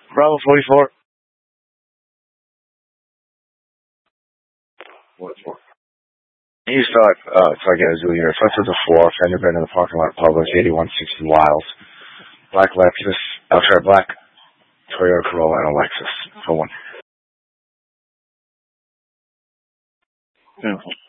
Bravo 44. 44. You start, so I get a zoo here. Front to the floor, fender bend in the parking lot, Publix, 8160 Wiles. Black Lexus, Black Toyota Corolla, and a Lexus. For one. Beautiful.